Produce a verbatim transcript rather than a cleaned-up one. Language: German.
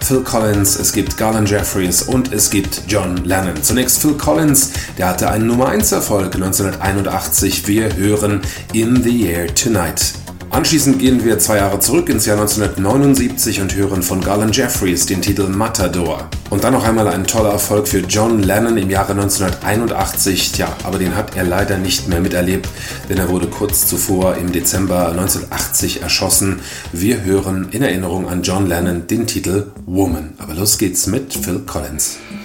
Phil Collins, es gibt Garland Jeffreys und es gibt John Lennon. Zunächst Phil Collins, der hatte einen Nummer eins Erfolg neunzehnhunderteinundachtzig. Wir hören In the Air Tonight. Anschließend gehen wir zwei Jahre zurück ins Jahr neunzehnhundertneunundsiebzig und hören von Garland Jeffreys den Titel Matador. Und dann noch einmal ein toller Erfolg für John Lennon im Jahre neunzehnhunderteinundachtzig. Tja, aber den hat er leider nicht mehr miterlebt, denn er wurde kurz zuvor im Dezember neunzehnhundertachtzig erschossen. Wir hören in Erinnerung an John Lennon den Titel Woman. Aber los geht's mit Phil Collins.